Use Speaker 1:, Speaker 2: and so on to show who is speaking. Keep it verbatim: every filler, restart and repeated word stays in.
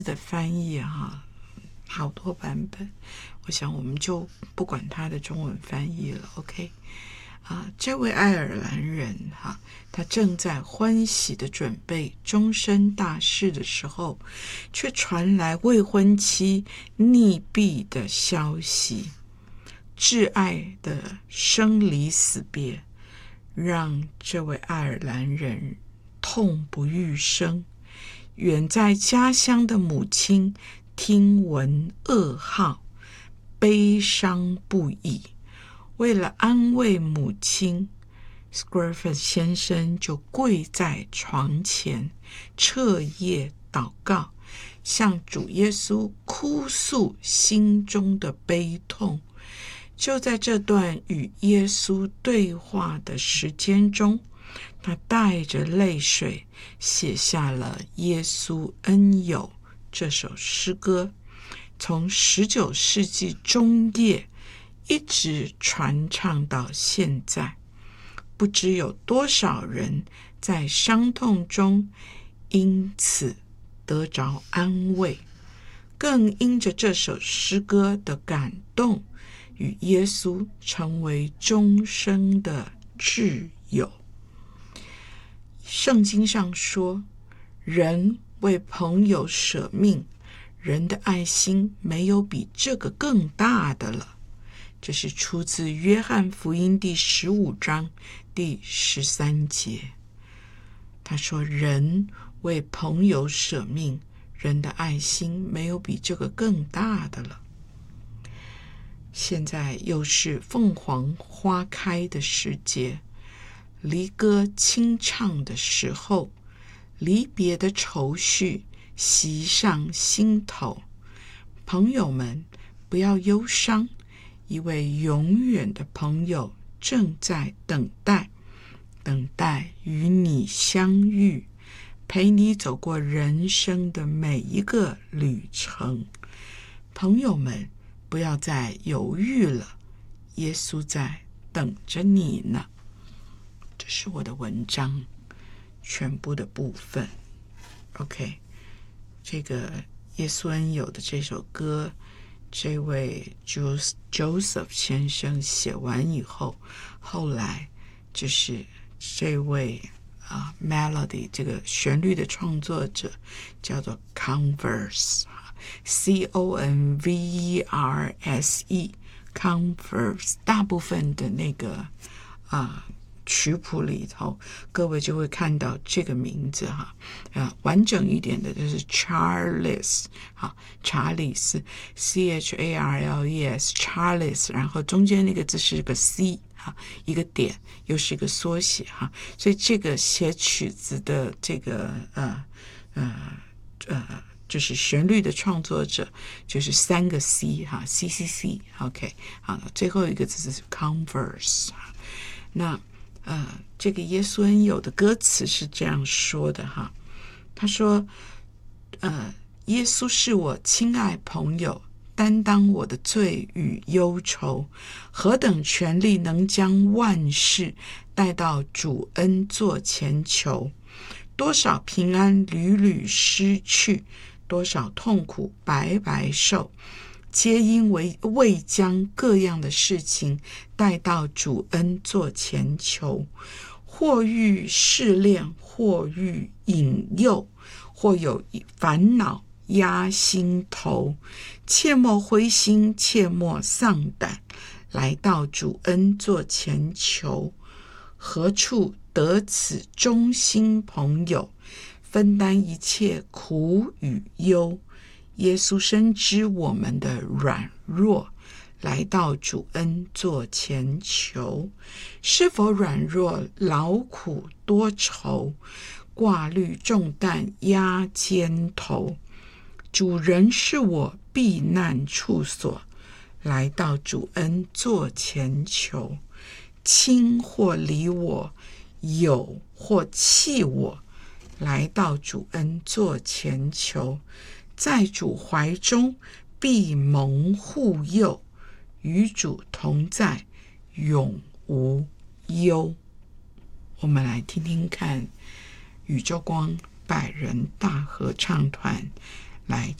Speaker 1: 的翻译哈，好多版本，我想我们就不管他的中文翻译了 OK 啊，这位爱尔兰人哈，他正在欢喜的准备终身大事的时候，却传来未婚妻溺毙的消息。挚爱的生离死别让这位爱尔兰人痛不欲生。远在家乡的母亲听闻噩耗，悲伤不已。为了安慰母亲， Squareford 先生就跪在床前，彻夜祷告，向主耶稣哭诉心中的悲痛。就在这段与耶稣对话的时间中，他带着泪水写下了《耶稣恩友》这首诗歌，从十九世纪中叶一直传唱到现在。不知有多少人在伤痛中因此得着安慰，更因着这首诗歌的感动，与耶稣成为终生的挚友。圣经上说，人为朋友舍命，人的爱心没有比这个更大的了。这是出自约翰福音第十五章第十三节。他说，人为朋友舍命，人的爱心没有比这个更大的了。现在又是凤凰花开的时节，离歌清唱的时候，离别的愁绪袭上心头。朋友们，不要忧伤，一位永远的朋友正在等待，等待与你相遇，陪你走过人生的每一个旅程。朋友们，不要再犹豫了，耶稣在等着你呢。这是我的文章全部的部分 OK， 这个耶稣恩友的这首歌，这位 Joseph 先生写完以后，后来就是这位啊 Melody 这个旋律的创作者叫做 Converse C O N V E R S E Converse， 大部分的那个啊曲谱里头，各位就会看到这个名字哈，啊，完整一点的就是 Charles 哈，查理斯 C H A R L E S Charles， 然后中间那个字是个 C 哈，一个点，又是一个缩写哈，所以这个写曲子的这个呃呃呃。就是旋律的创作者，就是三个 C 哈 ，C C C OK 好，最后一个字是 Converse。那呃，这个耶稣恩友的歌词是这样说的哈，他说，呃，耶稣是我亲爱朋友，担当我的罪与忧愁，何等权力能将万事带到主恩座前求，多少平安屡屡失去，多少痛苦白白受，皆因为未将各样的事情带到主恩座前求，或遇试炼，或遇引诱，或有烦恼压心头，切莫灰心，切莫丧胆，来到主恩座前求，何处得此忠心朋友，分担一切苦与忧。耶稣深知我们的软弱，来到主恩座前求，是否软弱劳苦多愁，挂虑重担压肩头，主人是我避难处所，来到主恩座前求，亲或离我，友或弃我，来到主恩座前求，在主怀中必蒙护佑，与主同在永无忧。我们来听听看宇宙光百人大合唱团来